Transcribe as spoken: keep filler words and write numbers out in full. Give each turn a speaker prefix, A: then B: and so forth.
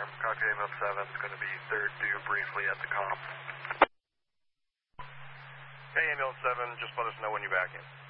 A: Copy ambulance seven is going to be third due briefly at the comp.
B: Okay, ambulance seven, just let us know when you're back in.